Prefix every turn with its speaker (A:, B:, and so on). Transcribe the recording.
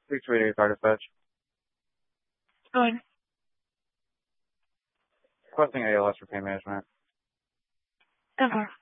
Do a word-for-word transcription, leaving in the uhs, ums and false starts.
A: six two eight eight car dispatch.
B: Going.
A: Requesting A L S for pain management.
B: Over.